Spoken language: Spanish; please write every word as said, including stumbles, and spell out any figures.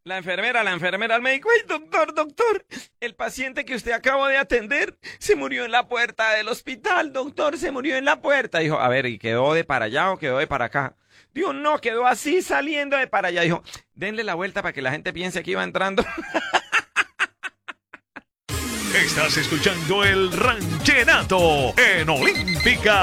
La enfermera, la enfermera, el médico, ay, doctor, doctor, el paciente que usted acabó de atender se murió en la puerta del hospital, doctor, se murió en la puerta. Dijo, a ver, ¿y quedó de para allá o quedó de para acá? Dijo, no, quedó así saliendo de para allá. Dijo, denle la vuelta para que la gente piense que iba entrando. Estás escuchando el Ranchenato en Olímpica